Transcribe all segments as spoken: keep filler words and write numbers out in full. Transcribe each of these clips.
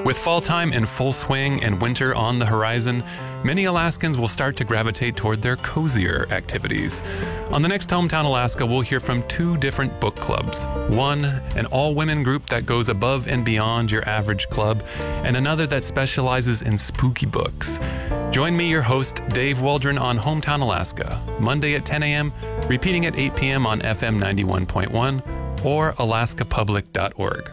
With fall time in full swing and winter on the horizon, many Alaskans will start to gravitate toward their cozier activities. On the next Hometown Alaska, we'll hear from two different book clubs. One, an all-women group that goes above and beyond your average club, and another that specializes in spooky books. Join me, your host, Dave Waldron, on Hometown Alaska, Monday at ten a.m., repeating at eight p.m. on F M ninety-one point one or alaska public dot org.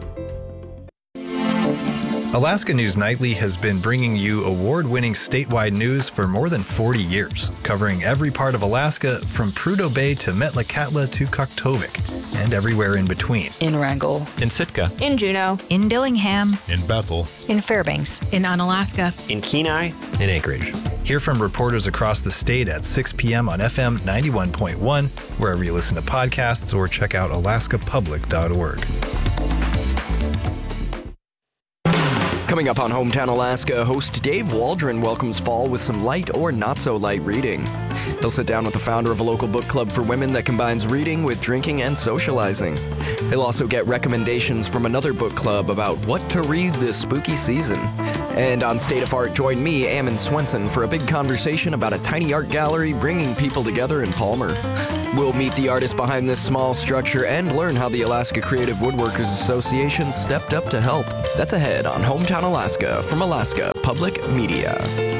Alaska News Nightly has been bringing you award-winning statewide news for more than forty years, covering every part of Alaska from Prudhoe Bay to Metlakatla to Kaktovik, and everywhere in between. In Wrangell. In Sitka. In Juneau. In Dillingham. In Bethel. In Fairbanks. In Unalaska. In Kenai. In Anchorage. Hear from reporters across the state at six p.m. on F M ninety-one point one, wherever you listen to podcasts, or check out alaska public dot org. Coming up on Hometown Alaska, host Dave Waldron welcomes fall with some light or not-so-light reading. He'll sit down with the founder of a local book club for women that combines reading with drinking and socializing. He'll also get recommendations from another book club about what to read this spooky season. And on State of Art, join me, Ammon Swenson, for a big conversation about a tiny art gallery bringing people together in Palmer. We'll meet the artist behind this small structure and learn how the Alaska Creative Woodworkers Association stepped up to help. That's ahead on Hometown Alaska from Alaska Public Media.